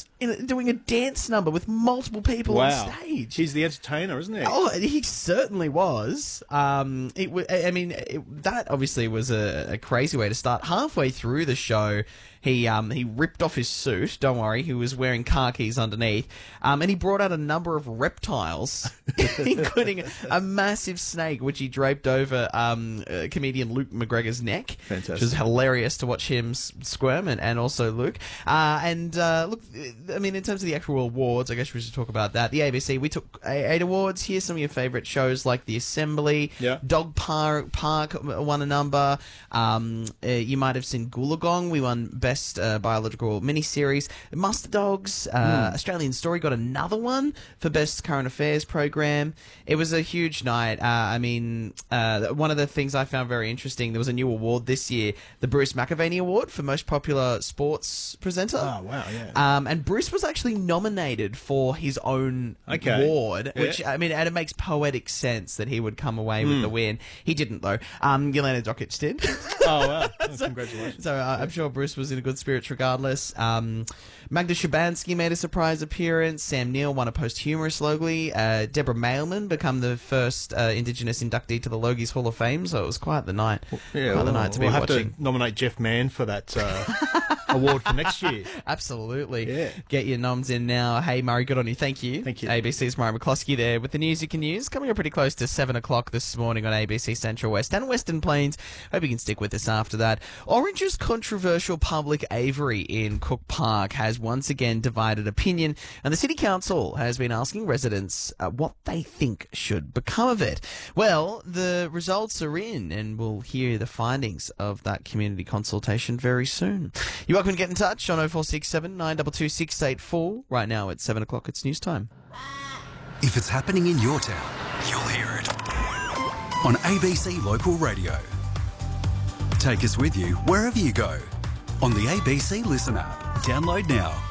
guest doing a dance number with multiple people on stage. He's the entertainer, isn't he? Oh, he certainly was. That obviously was a crazy way to start. Halfway through the show, he ripped off his suit. Don't worry, he was wearing khakis underneath. And he brought out a number of reptiles, including a massive snake, which he draped over comedian Luke McGregor's neck. Fantastic. Which was hilarious to watch him squirm, and also Luke. Look, I mean, in terms of the actual awards, I guess we should talk about that. The ABC, we took 8 awards. Here's some of your favourite shows, like The Assembly. Yeah. Dog Park won a number. You might have seen Goolagong. We won Best Biological Miniseries. Muster Dogs. Australian Story got another one for Best Current Affairs Program. It was a huge night. One of the things I found very interesting, there was a new award this year, the Bruce McAvaney Award for Most Popular Sports Presenter. Oh, wow, yeah. And Bruce was actually nominated for his own award, which, I mean, and it makes poetic sense that he would come away with the win. He didn't, though. Yelena Dokic did. Oh, wow. Congratulations. So I'm sure Bruce was in good spirits regardless. Magda Szubanski made a surprise appearance. Sam Neill won a posthumous Logie. Deborah Mailman became the first Indigenous inductee to the Logies Hall of Fame, so it was quite the night. Yeah, quite the night to be watching. We'll have to nominate Jeff Mann for that award for next year. Absolutely. Yeah. Get your noms in now. Hey, Murray, good on you. Thank you. Thank you. ABC's Murray McCloskey there with the news you can use. Coming up pretty close to 7 o'clock this morning on ABC Central West and Western Plains. Hope you can stick with us after that. Orange's controversial public aviary in Cook Park has once again divided opinion, and the City Council has been asking residents what they think should become of it. Well, the results are in, and we'll hear the findings of that community consultation very soon. You're welcome to get in touch on 0467 922 684. Right now at 7 o'clock, it's news time. If it's happening in your town, you'll hear it on ABC Local Radio. Take us with you wherever you go on the ABC Listen app. Download now.